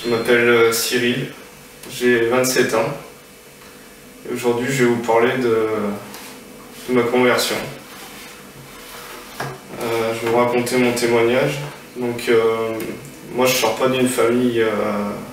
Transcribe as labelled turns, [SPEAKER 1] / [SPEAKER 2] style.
[SPEAKER 1] Je m'appelle Cyril, j'ai 27 ans et aujourd'hui je vais vous parler de ma conversion. Je vais vous raconter mon témoignage. Donc moi je sors pas d'une famille